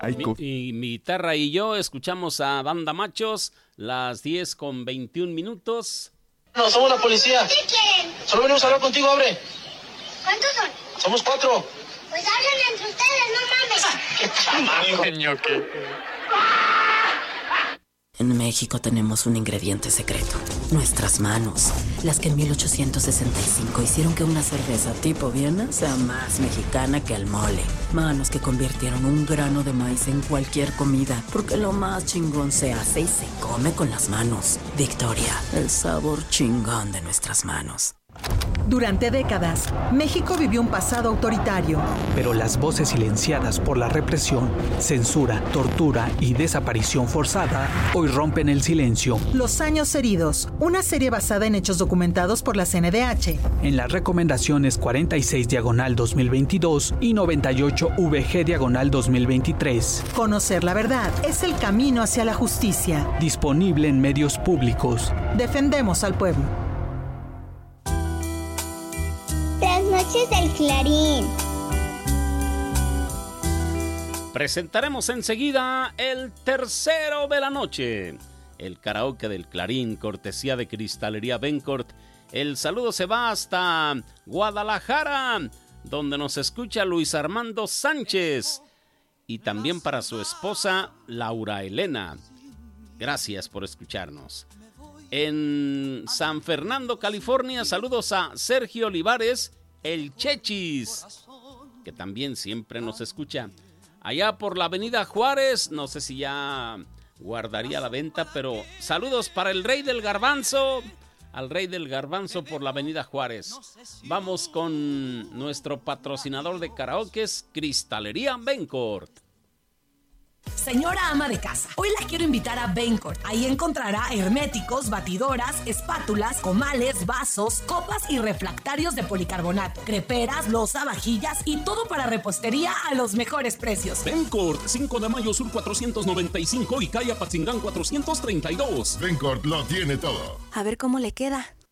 Mi guitarra y yo escuchamos a Banda Machos, las 10:21. No, somos la policía. ¿Qué quieren? Solo venimos a hablar contigo, abre. ¿Cuántos son? Somos 4. Pues hablen entre ustedes, no mames. ¡Qué chamaco! En México tenemos un ingrediente secreto, nuestras manos, las que en 1865 hicieron que una cerveza tipo Viena sea más mexicana que el mole. Manos que convirtieron un grano de maíz en cualquier comida, porque lo más chingón se hace y se come con las manos. Victoria, el sabor chingón de nuestras manos. Durante décadas, México vivió un pasado autoritario. Pero las voces silenciadas por la represión, censura, tortura y desaparición forzada hoy rompen el silencio. Los años heridos, una serie basada en hechos documentados por la CNDH. En las recomendaciones 46/2022 y 98VG/2023. Conocer la verdad es el camino hacia la justicia. Disponible en medios públicos. Defendemos al pueblo. Las noches del Clarín. Presentaremos enseguida el tercero de la noche. El karaoke del Clarín, cortesía de Cristalería Bencourt. El saludo se va hasta Guadalajara, donde nos escucha Luis Armando Sánchez. Y también para su esposa, Laura Elena. Gracias por escucharnos. En San Fernando, California, saludos a Sergio Olivares, el Chechis, que también siempre nos escucha. Allá por la avenida Juárez, no sé si ya guardaría la venta, pero saludos para el Rey del Garbanzo, al Rey del Garbanzo por la avenida Juárez. Vamos con nuestro patrocinador de karaokes, Cristalería Bencourt. Señora ama de casa, hoy la quiero invitar a Bencourt. Ahí encontrará herméticos, batidoras, espátulas, comales, vasos, copas y refractarios de policarbonato, creperas, loza, vajillas y todo para repostería a los mejores precios. Bencourt, 5 de mayo sur 495 y calle Apatzingán 432. Bencourt lo tiene todo. A ver cómo le queda.